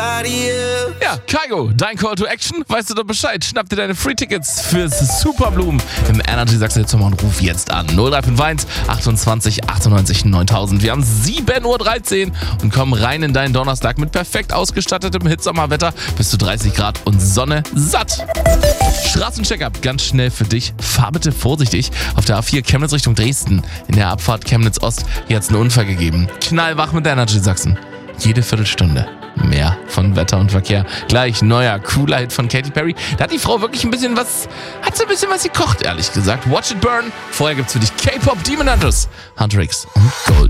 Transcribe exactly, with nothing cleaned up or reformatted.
Ja, Kygo, dein Call to Action, weißt du doch Bescheid. Schnapp dir deine Free-Tickets fürs Superblumen im Energy Sachsen jetzt nochmal und ruf jetzt an. null drei fünf eins achtundzwanzig achtundneunzig neuntausend. Wir haben sieben Uhr dreizehn und kommen rein in deinen Donnerstag mit perfekt ausgestattetem Hitsommerwetter bis zu dreißig Grad und Sonne satt. Straßencheck-up, ganz schnell für dich. Fahr bitte vorsichtig auf der A vier Chemnitz Richtung Dresden. In der Abfahrt Chemnitz Ost, hier hat es einen Unfall gegeben. Knallwach mit der Energy Sachsen. Jede Viertelstunde mehr von Wetter und Verkehr. Gleich neuer cooler Hit von Katy Perry. Da hat die Frau wirklich ein bisschen was, hat sie ein bisschen was gekocht, ehrlich gesagt. Watch it burn. Vorher gibt's für dich K-Pop Demon Hunters, Hunter X und Golden.